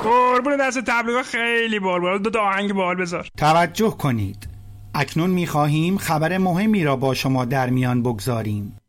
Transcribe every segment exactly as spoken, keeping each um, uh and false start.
قربون دست تبلیغات خیلی بال بال. دو تا آهنگ بال بذار. توجه کنید، اکنون می‌خواهیم خبر مهمی را با شما در میان بگذاریم.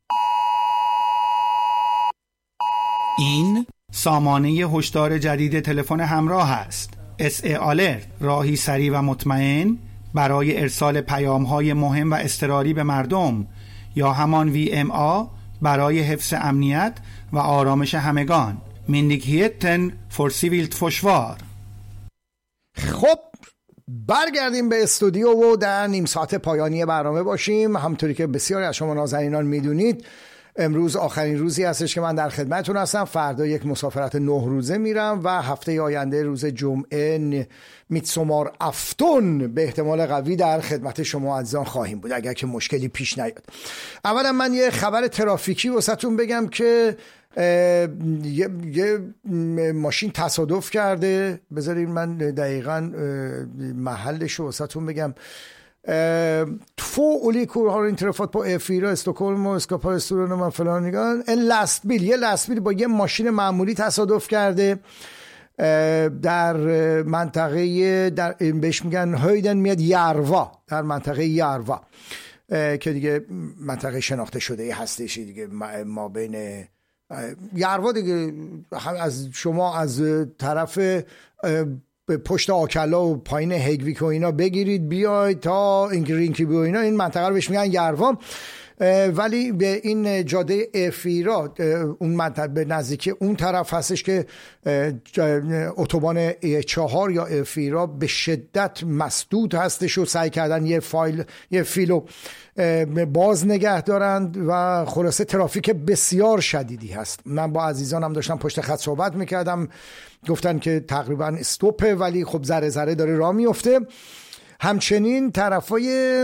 این سامانه هشدار جدید تلفن همراه است. اس ای آلرت، راهی سریع و مطمئن برای ارسال پیام‌های مهم و اضطراری به مردم، یا همان وی ام آ برای حفظ امنیت و آرامش همگان. مندیکیتن فور سیویلت فشوار. خب برگردیم به استودیو و در نیم ساعت پایانی برنامه باشیم. همونطوری که بسیاری از شما نازنینان میدونید، امروز آخرین روزی هستش که من در خدمتتون هستم. فردا یک مسافرت نه روزه میرم و هفته آینده روز جمعه میتسومار افتون به احتمال قوی در خدمت شما عزیزان خواهیم بود اگر که مشکلی پیش نیاد. اولا من یه خبر ترافیکی واسهتون بگم که یه, یه ماشین تصادف کرده. بذارید من دقیقاً محلش رو واسهتون بگم. Två olyckor har inträffat på E fyra i Stockholm och ska på restaurangen man förlanigan. En lastbil, یه lastbil با یه ماشین معمولی تصادف کرده در منطقه در بهش میگن هایدن میاد یاروا، در منطقه یاروا که دیگه منطقه شناخته شده ای هستش دیگه. ما بین یاروا دیگه از شما از طرف به پشت آکلا و پایین هگویک و اینا بگیرید بیاید تا این رینکی و اینا، این منطقه رو بهش میگن یاروا. ولی به این جاده افیرا اون منطقه به نزدیکی اون طرف هستش که اتوبان چهار یا افیرا به شدت مسدود هستش و سعی کردن یه فایل یه فیلو باز نگه دارند و خلاصه ترافیک بسیار شدیدی هست. من با عزیزانم داشتم پشت خط صحبت میکردم، گفتن که تقریبا استوپه ولی خب ذره ذره داره راه میفته. همچنین طرفای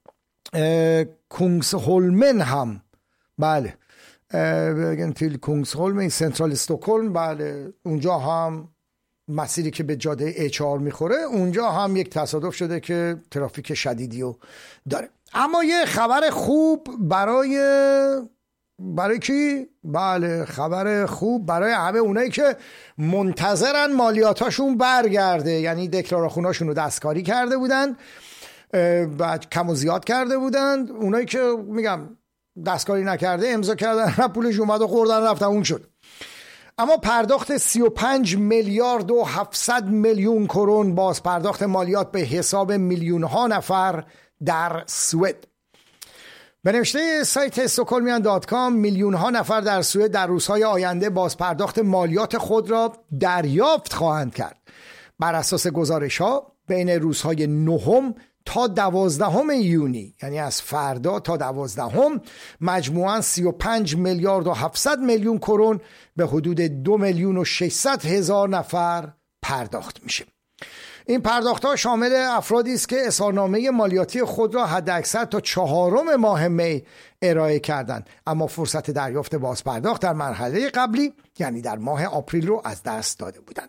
کونگسهولمن هم بله بگن تیل کونگسهولمن سنترال استکهلم، بله اونجا هم مسیری که به جاده ای چهار میخوره اونجا هم یک تصادف شده که ترافیک شدیدی رو داره. اما یه خبر خوب برای برای کی؟ بله خبر خوب برای همه اونایی که منتظرن مالیاتاشون برگرده، یعنی دکلاراسیوناشون رو دستکاری کرده بودن بعد کم و زیاد کرده بودند. اونایی که میگم دستکاری نکرده امضا کردن پولش اومد و خوردن رفتن اون شد. اما پرداخت سی و پنج میلیارد و هفتصد میلیون کرون باز پرداخت مالیات به حساب میلیون ها نفر در سوئد. به نوشته سایت استکهلمیان دات کام میلیون ها نفر در سوئد در روزهای آینده باز پرداخت مالیات خود را دریافت خواهند کرد. بر اساس گزارش ها بین روزهای نهم تا دوازدهم یونی، یعنی از فردا تا دوازدهم، مجموعاً سی و پنج میلیارد و هفتصد میلیون کرون به حدود دو میلیون و ششصد هزار نفر پرداخت میشه. این پرداخت‌ها شامل افرادی است که اظهارنامه مالیاتی خود را حداکثر تا چهارم ماه می ارائه کردند، اما فرصت دریافت بازپرداخت در مرحله قبلی یعنی در ماه آپریل رو از دست داده بودند.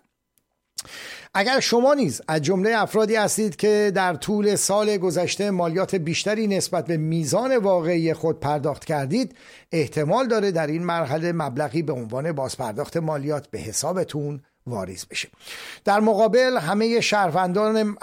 اگر شما نیز از جمله افرادی هستید که در طول سال گذشته مالیات بیشتری نسبت به میزان واقعی خود پرداخت کردید، احتمال داره در این مرحله مبلغی به عنوان بازپرداخت مالیات به حسابتون واریز بشه. در مقابل همه شهروندان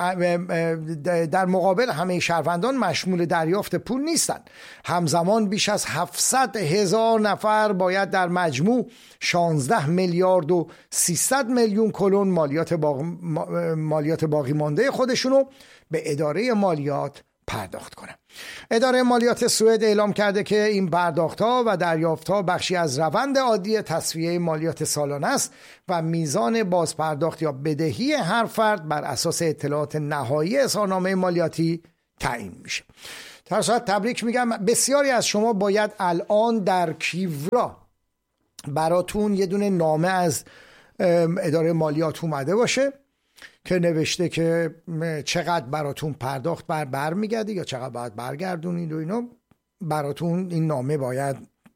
در مقابل همه شهروندان مشمول دریافت پول نیستند. همزمان بیش از هفتصد هزار نفر باید در مجموع شانزده میلیارد و سیصد میلیون کرون مالیات باقی مالیات باقی مانده خودشونو به اداره مالیات پرداخت کنه. اداره مالیات سوئد اعلام کرده که این پرداخت‌ها و دریافت‌ها بخشی از روند عادی تسویه مالیات سالانه است و میزان بازپرداخت یا بدهی هر فرد بر اساس اطلاعات نهایی اظهارنامه مالیاتی تعیین میشه. در صورت تبریک میگم. بسیاری از شما باید الان در کیورا براتون یه دونه نامه از اداره مالیات اومده باشه که نوشته که چقدر براتون پرداخت بر برمیگرده یا چقدر باید برگردونید و اینا. براتون این نامه باید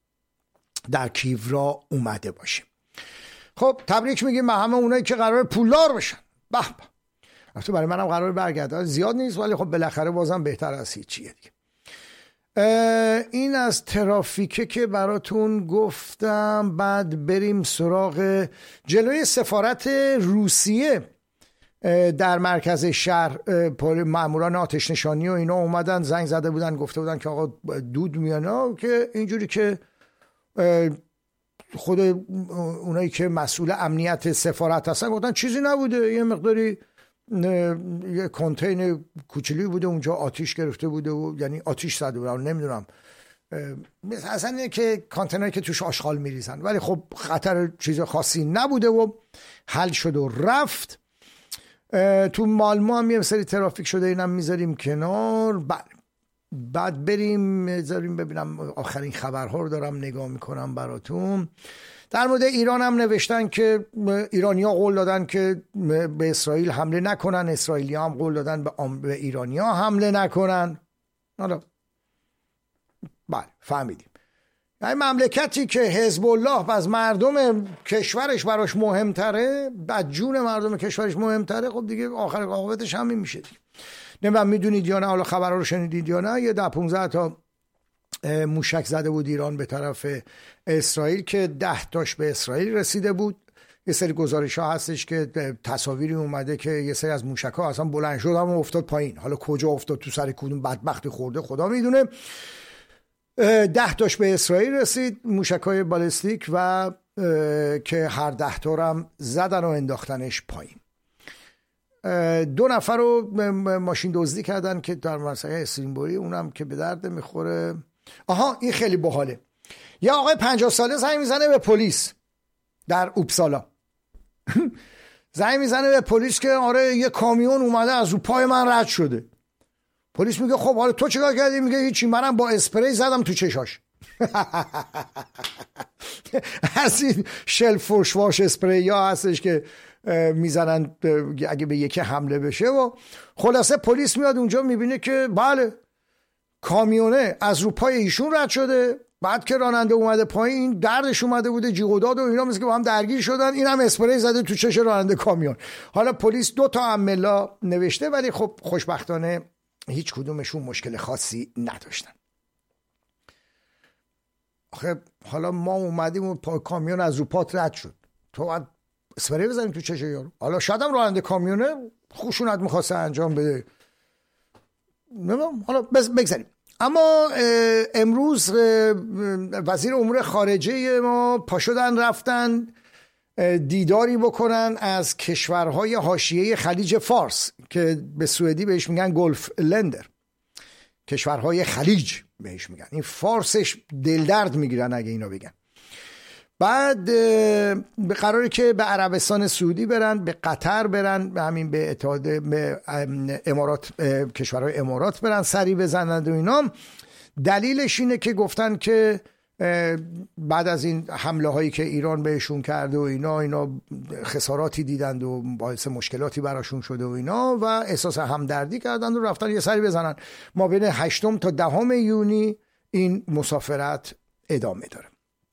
در کیورا اومده باشه. خب تبریک میگیم به همه اونایی که قرار پولدار بشن. به به. البته برای منم قرار برگرده، زیاد نیست ولی خب بالاخره بازم بهتر از هیچیه دیگه. این از ترافیکه که براتون گفتم. بعد بریم سراغ جلوی سفارت روسیه در مرکز شهر. ماموران آتش نشانی و اینا اومدن، زنگ زده بودن، گفته بودن که آقا دود میانه، که اینجوری که خود اونایی که مسئول امنیت سفارت هستن گفتن چیزی نبوده، یه مقداری یه کانتینر کوچولی بوده اونجا، آتیش گرفته بوده و یعنی آتیش زده بوده، نمیدونم اصلا که کانتینری که توش آشغال میریزن، ولی خب خطر چیز خاصی نبوده و حل شد و رفت. تو مالمو هم یه سری ترافیک شده، اینم میذاریم کنار. بعد بعد بریم میذاریم ببینم آخرین خبرها رو دارم نگاه میکنم براتون. در مورد ایران هم نوشتن که ایرانی‌ها قول دادن که به اسرائیل حمله نکنن، اسرائیلی‌ها هم قول دادن به, به ایرانی‌ها حمله نکنن. حالا بله فهمیدیم. یعنی مملکتی که حزب الله از مردم کشورش براش مهمتره، بعد جون مردم کشورش مهمتره، خب دیگه آخر عاقبتش همین میشه دیگه. نمیدونم میدونید یا نه، حالا خبرها رو شنیدید یا نه، یه ده پونزده تا موشک زده بود ایران به طرف اسرائیل که ده تاش به اسرائیل رسیده بود. یه سری گزارش ها هستش که تصاویری اومده که یه سری از موشک ها اصلا بلند شد هم افتاد پایین. حالا کجا افتاد، تو سر کدوم بدبختی خورده خدا میدونه. ده تاش به اسرائیل رسید، موشک های بالستیک، و که هر ده تا هم زدن و انداختنش پایین. دو نفر رو ماشین دزدی کردن که در منطقه استرینبوری، اونم که به درد میخوره. آها این خیلی باحاله. یه آقای پنجاه ساله زنگ میزنه به پلیس در اوپسالا. زنگ میزنه به پلیس که آره یه کامیون اومده از رو پای من رد شده. پلیس میگه خب حالا تو چیکار کردی؟ میگه هیچی، منم با اسپری زدم تو چشاش. از این شل فوشواش اسپری ها هستش که میزنن اگه به یکی حمله بشه. و خلاصه پلیس میاد اونجا میبینه که بله کامیونه از رو پای ایشون رد شده. بعد که راننده اومده پایین، دردش اومده بوده، جیغ و داد و اینا، مثل که با هم درگیر شدن. این هم اسپری زده تو چش راننده کامیون. حالا پلیس دو تا املا نوشته، ولی خب خوشبختانه هیچ کدومشون مشکل خاصی نداشتن. آخه حالا ما اومدیم و پا کامیون از رو پات رد شد، تو باید اسپری بزنیم تو چش یارو. حالا شاید هم راننده کامیونه خشونت میخواسته انجام بده، نمیدونم، حالا بگذاریم. اما امروز وزیر امور خارجه ما پا شدن رفتن دیداری بکنن از کشورهای حاشیه خلیج فارس که به سوئدی بهش میگن گلف لندر، کشورهای خلیج بهش میگن. این فارسش دلدرد میگیرن اگه اینو بگن. بعد به قراره که به عربستان سعودی برن، به قطر برن، به همین به اتحاد به امارات، کشورهای امارات برن سری بزنند و اینا. دلیلش اینه که گفتن که بعد از این حمله هایی که ایران بهشون کرده و اینا اینا خساراتی دیدند و باعث مشکلاتی براشون شده و اینا و احساس همدردی کردند و رفتن یه سری بزنن. ما بین هشتم تا دهم یونی این مسافرت ادامه داره.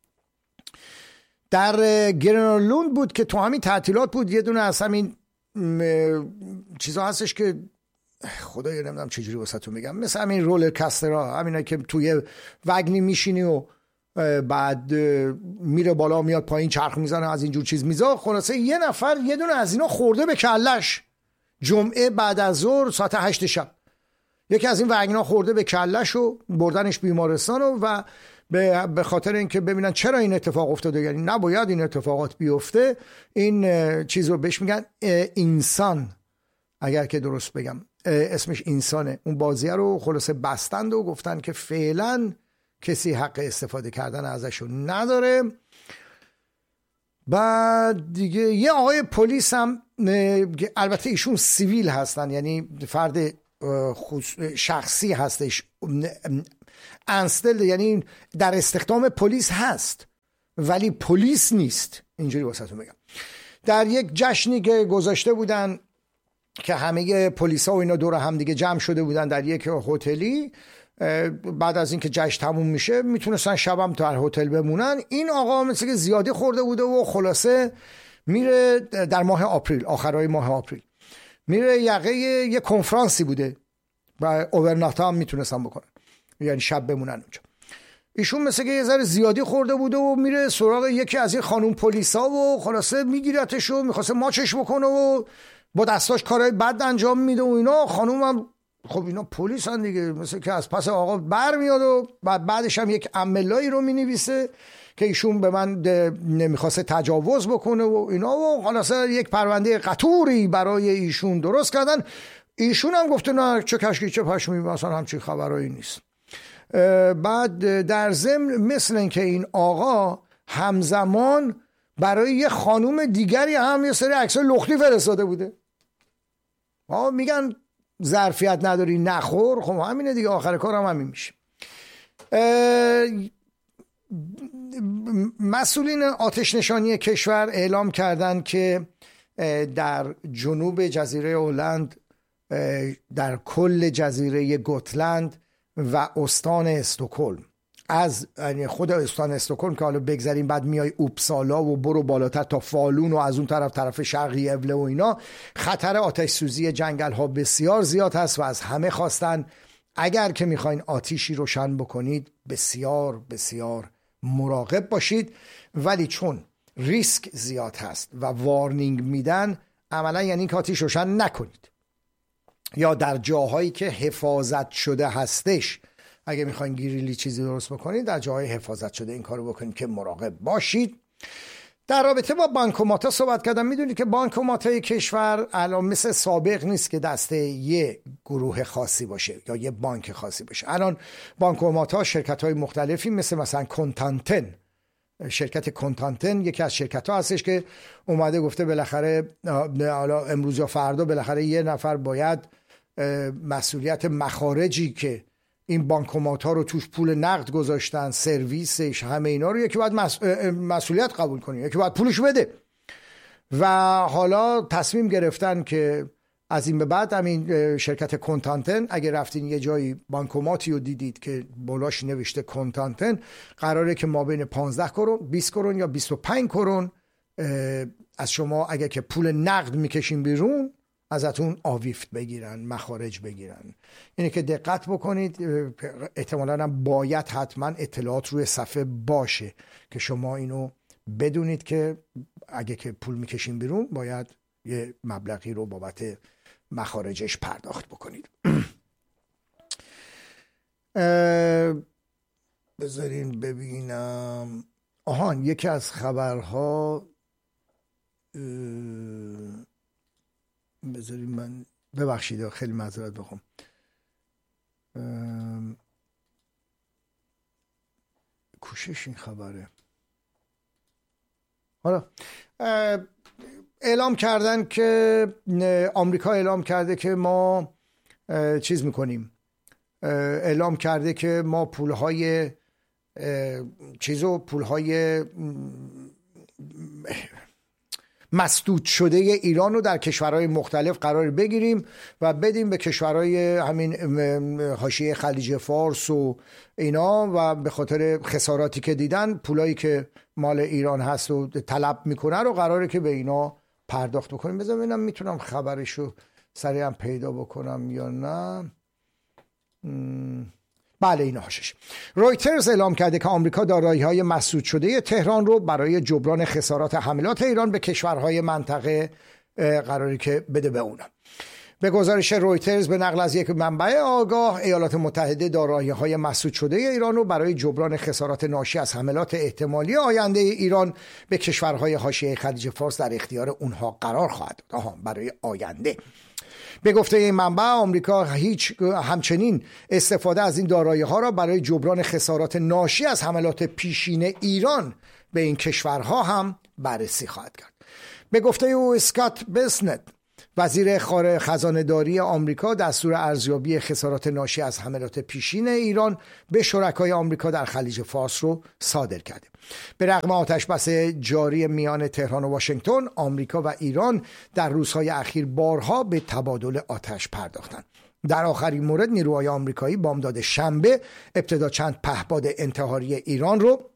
در گرنلوند بود که تو همین تعطیلات بود، یه دونه از همین چیزا هستش که خدایا نمیدونم چجوری واسهتون بگم، مثل همین رولر کاسترها، همینا که توی وگنی میشینی و بعد میره بالا میاد پایین، چرخ میزنه، از اینجور چیز میزا. خلاصه یه نفر یه دونه از اینا خورده به کلش جمعه بعد از ظهر ساعت هشت شب. یکی از این وگنا خورده به کلش و بردنش بیمارستان و, و به خاطر اینکه ببینن چرا این اتفاق افتاده، یعنی نباید این اتفاقات بیفته، این چیز رو بهش میگن انسان، اگر که درست بگم اسمش انسانه. اون بازیه رو خلاصه بستند و گفتن که فعلا کسی حق استفاده کردن ازشون نداره. بعد دیگه یه آقای پلیس هم، البته ایشون سیویل هستن، یعنی فرد شخصی هستش، انستل، یعنی در استخدام پلیس هست ولی پلیس نیست، اینجوری واسهتون بگم. در یک جشنی که گذاشته بودن که همه پلیسا و اینا دور هم دیگه جمع شده بودن در یک هتلی، بعد از اینکه جشن تموم میشه میتونستن شبم تو هتل بمونن. این آقا مثل که زیادی خورده بوده و خلاصه میره در ماه آپریل، آخرای ماه آپریل میره یقه یه کنفرانسی بوده و اوورناتا هم میتونستن بکنن. یعنی شب بمونن اونجا. ایشون مثل که یه ذره زیادی خورده بوده و میره سراغ یکی از این خانوم پلیسا و خلاصه میگیرتش و میخواسته ماچش بکنه و با دستاش کارهای بد انجام میده و اینا. خانوم هم خب اینا پلیس هن دیگه، مثل که از پس آقا بر میاد و بعد بعدش هم یک املایی رو مینویسه که ایشون به من نمیخواسته تجاوز بکنه و اینا و خلاصه یک پرونده قطوری برای ایشون درست کردن. ایشون هم گفته نه چه کشکی چه پشمی، مثلا همچین خبرایی نیست. بعد در ضمن مثل این که این آقا همزمان برای یه خانوم دیگری هم یه سری عکسای لختی فرستاده بوده. آقا میگن ظرفیت نداری نخور، خب همینه دیگه، آخر کار هم همین میشه. مسئولین آتش نشانی کشور اعلام کردند که در جنوب جزیره هلند، در کل جزیره گوتلند و استان استکهلم، از خود استان استکهلم که حالا بگذاریم بعد میای اوپسالا و برو بالاتر تا فالون و از اون طرف طرف شرقی اوله و اینا، خطر آتش سوزی جنگل ها بسیار زیاد هست و از همه خواستن اگر که میخواین آتیشی روشن بکنید بسیار بسیار مراقب باشید، ولی چون ریسک زیاد هست و وارنینگ میدن، عملا یعنی که آتیش روشن نکنید، یا در جاهایی که حفاظت شده هستش اگه میخواین گریلی چیزی درست بکنید در جاهای حفاظت شده این کارو بکنید که مراقب باشید. در رابطه با بانکومات ها صحبت کردم. میدونید که بانکومات های کشور الان مثل سابق نیست که دسته یه گروه خاصی باشه یا یه بانک خاصی باشه. الان بانکومات ها شرکت های مختلفی مثل مثلا کنتانتن، شرکت کنتانتن یکی از شرکت ها هستش که اومده گفته بالاخره حالا امروز یا فردا بالاخره یه نفر باید مسئولیت مخارجی که این بانکومات ها رو توش پول نقد گذاشتن، سرویسش، همه اینا رو یکی باید مسئولیت قبول کنه، یکی باید پولش بده. و حالا تصمیم گرفتن که از این به بعد همین شرکت کنتانتن، اگه رفتین یه جایی بانکوماتی رو دیدید که بالاش نوشته کنتانتن، قراره که ما بین پانزده کرون، بیست کرون یا بیست و پنج کرون از شما اگه که پول نقد میکشین بیرون ازتون آویفت بگیرن، مخارج بگیرن. اینه که دقت بکنید. احتمالاً باید حتما اطلاعات روی صفحه باشه که شما اینو بدونید که اگه که پول میکشین بیرون باید یه مبلغی رو بابت مخارجش پرداخت بکنید. بذارین ببینم. آهان یکی از خبرها، بذارین من ببخشید خیلی معذرت بخوام، کوشش این خبره. حالا اعلام کردن که آمریکا اعلام کرده که ما چیز میکنیم، اعلام کرده که ما پولهای چیزو پولهای مسدود شده ایران رو در کشورهای مختلف قرار بگیریم و بدیم به کشورهای همین حاشیه خلیج فارس و اینا، و به خاطر خساراتی که دیدن پولایی که مال ایران هست و طلب میکنه رو قراره که به اینا پرداخت بکنیم. بذار ببینم میتونم خبرشو سریعا پیدا بکنم یا نه. بله این هاشش. رویترز اعلام کرده که آمریکا دارایی‌های مسدود شده تهران رو برای جبران خسارات حملات ایران به کشورهای منطقه قراری که بده به اونا. به گزارش رویترز به نقل از یک منبع آگاه، ایالات متحده دارایی‌های مسدود شده ایران رو برای جبران خسارات ناشی از حملات احتمالی آینده ایران به کشورهای حاشیه خلیج فارس در اختیار اونها قرار خواهد داد. آها، برای آینده. به گفته این منبع آمریکا هیچ همچنین استفاده از این دارایی‌ها را برای جبران خسارات ناشی از حملات پیشین ایران به این کشورها هم بررسی خواهد کرد. به گفته او اسکات بسنت، وزیر خزانه‌داری آمریکا، دستور ارزیابی خسارات ناشی از حملات پیشین ایران به شرکای آمریکا در خلیج فارس رو صادر کرده. به رغم آتش‌بس جاری میان تهران و واشنگتن، آمریکا و ایران در روزهای اخیر بارها به تبادل آتش پرداختند. در آخرین مورد نیروهای آمریکایی بامداد شنبه ابتدا چند پهپاد انتحاری ایران رو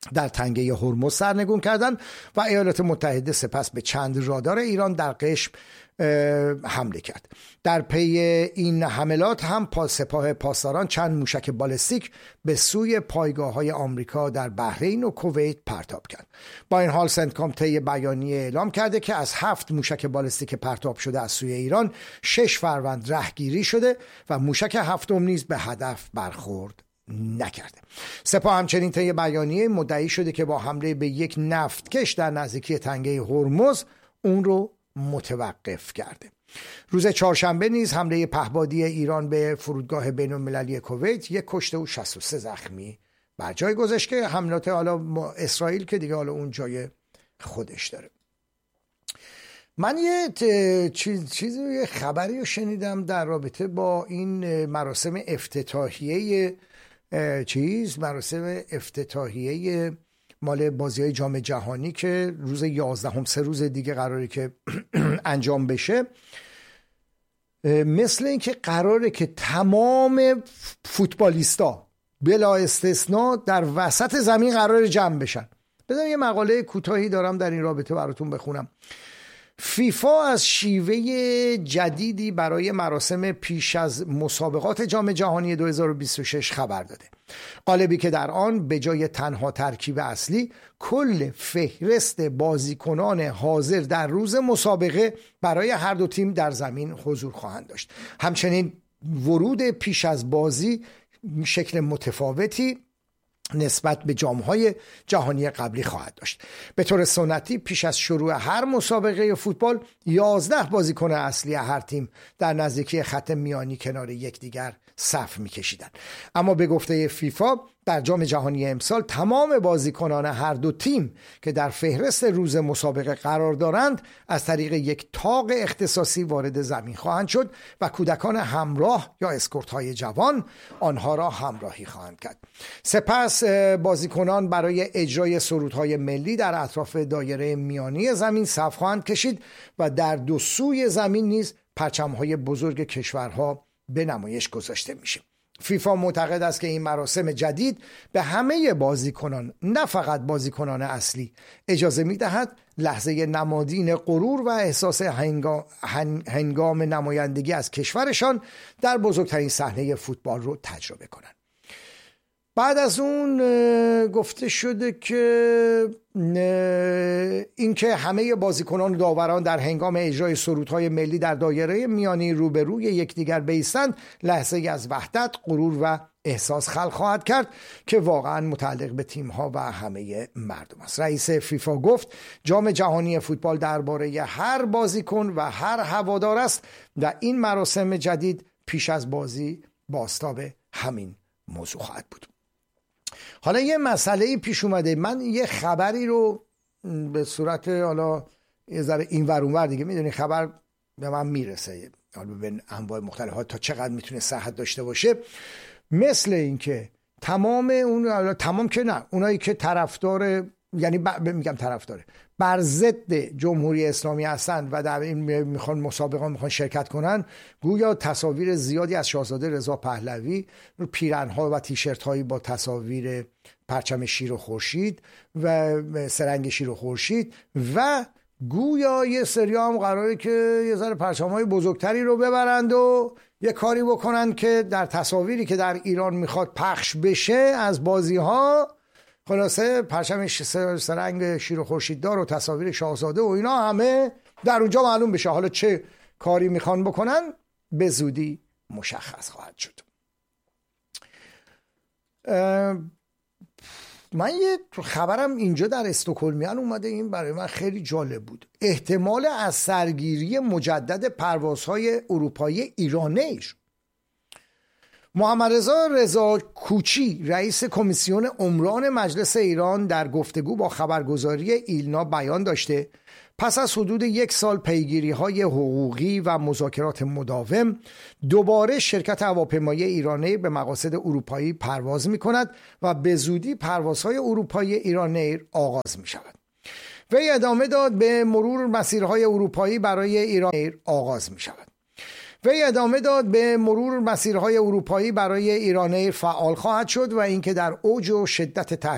در تنگه هرمز سرنگون کردند و ایالات متحده سپس به چند رادار ایران در قشم حمله کرد. در پی این حملات هم سپاه پاسداران چند موشک بالستیک به سوی پایگاه‌های آمریکا در بحرین و کویت پرتاب کرد. با این حال سنتکام طی بیانیه اعلام کرده که از هفت موشک بالستیک پرتاب شده از سوی ایران شش فروند رهگیری شده و موشک هفتم نیز به هدف برخورد نکرده. سپاه همچنین طی بیانیه مدعی شده که با حمله به یک نفتکش در نزدیکی تنگه هرمز اون رو متوقف کرده. روز چهارشنبه نیز حمله پهپادی ایران به فرودگاه بین‌المللی کویت یک کشته و شصت و سه زخمی بر جای گذاشت که حملات حالا اسرائیل که دیگه حالا اون جای خودش داره. من یه چیز چیزی یه خبری رو شنیدم در رابطه با این مراسم افتتاحیه چیز مراسم افتتاحیه مال بازی‌های جام جهانی که روز یازدهم سه روز دیگه قراره که انجام بشه. مثل این که قراره که تمام فوتبالیستا بلا استثناء در وسط زمین قراره جمع بشن. بذارم یه مقاله کوتاهی دارم در این رابطه براتون بخونم. فیفا از شیوه جدیدی برای مراسم پیش از مسابقات جام جهانی دو هزار و بیست و شش خبر داده. قالبی که در آن به جای تنها ترکیب اصلی کل فهرست بازیکنان حاضر در روز مسابقه برای هر دو تیم در زمین حضور خواهند داشت. همچنین ورود پیش از بازی شکل متفاوتی نسبت به جام‌های جهانی قبلی خواهد داشت. به طور سنتی پیش از شروع هر مسابقه فوتبال یازده بازیکن اصلی هر تیم در نزدیکی خط میانی کنار یکدیگر صف می‌کشیدند. اما به گفته فیفا در جام جهانی امسال تمام بازیکنان هر دو تیم که در فهرست روز مسابقه قرار دارند از طریق یک طاق اختصاصی وارد زمین خواهند شد و کودکان همراه یا اسکورت‌های جوان آنها را همراهی خواهند کرد. سپس بازیکنان برای اجرای سرودهای ملی در اطراف دایره میانی زمین صف خواهند کشید و در دو سوی زمین نیز پرچم‌های بزرگ کشورها به نمایش گذاشته میشه. فیفا معتقد است که این مراسم جدید به همه بازیکنان نه فقط بازیکنان اصلی اجازه میدهد لحظه نمادین غرور و احساس هنگام نمایندگی از کشورشان در بزرگترین صحنه فوتبال رو تجربه کنند. بعد از اون گفته شده که اینکه همه بازیکنان و داوران در هنگام اجرای سرودهای ملی در دایره میانی روبروی یکدیگر بایستند لحظه‌ای از وحدت، غرور و احساس خلق خواهد کرد که واقعا متعلق به تیم‌ها و همه مردم است. رئیس فیفا گفت جام جهانی فوتبال درباره هر بازیکن و هر هوادار است و این مراسم جدید پیش از بازی بازتاب همین موضوع خواهد بود. حالا یه مسئله پیش اومده. من یه خبری رو به صورت حالا یه ذره این ور اون ور دیگه میدونی خبر به من میرسه حالا به انواع مختلف تا چقدر میتونه صحت داشته باشه. مثل این که تمام اون تمام که نه اونایی که طرفدار یعنی ب... میگم طرفداره بر ضد جمهوری اسلامی هستند و در این میخوان مسابقه میخوان شرکت کنن گویا تصاویر زیادی از شاهزاده رضا پهلوی رو پیرنها و تیشرت هایی با تصاویر پرچم شیر و خورشید و سرنگ شیر و خورشید و گویا یه سری هم قراره که یه ذره پرچم های بزرگتری رو ببرند و یه کاری بکنن که در تصاویری که در ایران میخواد پخش بشه از بازی ها خلاصه پرچم سرنگ شیر و خورشیددار و تصاویر شاهزاده و اینا همه در اونجا معلوم بشه. حالا چه کاری میخوان بکنن به زودی مشخص خواهد شد. من یه خبرم اینجا در استکهلمیان اومده، این برای من خیلی جالب بود. احتمال از سرگیری مجدد پروازهای اروپایی ایرانیر. محمد رضا رضا کوچی رئیس کمیسیون عمران مجلس ایران در گفتگو با خبرگزاری ایلنا بیان داشته پس از حدود یک سال پیگیری‌های حقوقی و مذاکرات مداوم دوباره شرکت هواپیمایی ایرانیر به مقاصد اروپایی پرواز می‌کند و به زودی پروازهای اروپایی ایرانیر آغاز می‌شود. وی ادامه داد به مرور مسیرهای اروپایی برای ایرانیر آغاز می‌شود. وی ادامه داد به مرور مسیرهای اروپایی برای ایرانیر فعال خواهد شد و اینکه در اوج و شدت